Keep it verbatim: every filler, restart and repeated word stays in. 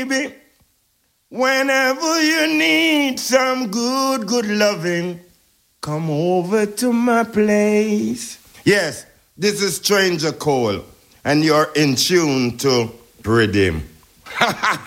baby, whenever you need some good, good loving, come over to my place. Yes, this is Stranger Cole, and you're in tune to Rhythm.